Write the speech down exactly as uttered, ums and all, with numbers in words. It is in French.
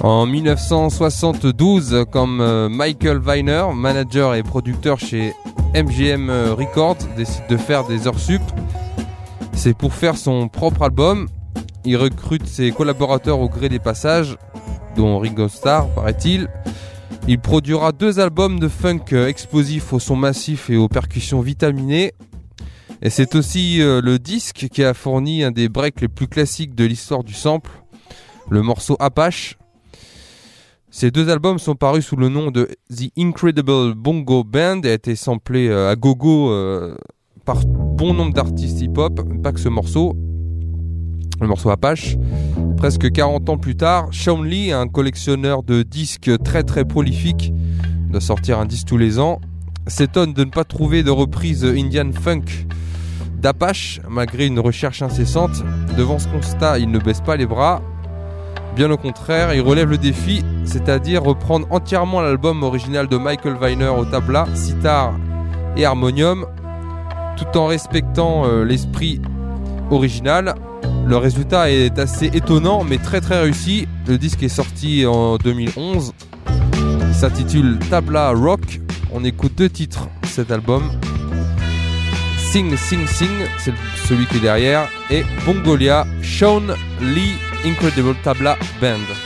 En dix-neuf cent soixante-douze, comme euh, Michael Weiner, manager et producteur chez M G M Records, décide de faire des heures sup. C'est pour faire son propre album. Il recrute ses collaborateurs au gré des passages, dont Ringo Starr, paraît-il. Il produira deux albums de funk explosifs au son massif et aux percussions vitaminées. Et c'est aussi euh, le disque qui a fourni un des breaks les plus classiques de l'histoire du sample, le morceau Apache. Ces deux albums sont parus sous le nom de The Incredible Bongo Band et a été samplé euh, à gogo euh, par bon nombre d'artistes hip-hop, pas que ce morceau, le morceau Apache. Presque quarante ans plus tard, Shawn Lee, un collectionneur de disques très très prolifique, de sortir un disque tous les ans, s'étonne de ne pas trouver de reprise Indian Funk d'Apache, malgré une recherche incessante. Devant ce constat, il ne baisse pas les bras. Bien au contraire, il relève le défi, c'est-à-dire reprendre entièrement l'album original de Michael Weiner au tabla, sitar et harmonium, tout en respectant euh, l'esprit original. Le résultat est assez étonnant, mais très très réussi. Le disque est sorti en deux mille onze. Il s'intitule Tabla Rock. On écoute deux titres de cet album. Sing Sing Sing, c'est celui qui est derrière, et Bongolia, Shawn Lee Incredible Tabla Band.